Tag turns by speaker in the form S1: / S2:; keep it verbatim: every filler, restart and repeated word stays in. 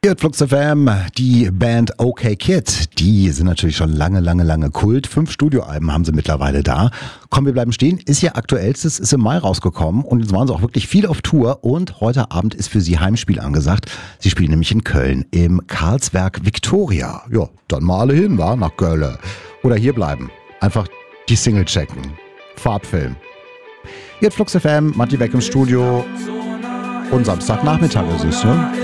S1: Hier hat Flux F M, die Band OK Kid, die sind natürlich schon lange, lange, lange Kult. Fünf Studioalben haben sie mittlerweile da. Komm, wir bleiben stehen, ist ihr aktuellstes, ist im Mai rausgekommen und jetzt waren sie auch wirklich viel auf Tour und heute Abend ist für sie Heimspiel angesagt. Sie spielen nämlich in Köln im Karlsberg Victoria. Ja, dann mal alle hin, wa, nach Köln. Oder hier bleiben, einfach die Single checken. Farbfilm. Hier hat Flux F M, Matti weg im Studio und Samstagnachmittag ist es, ne?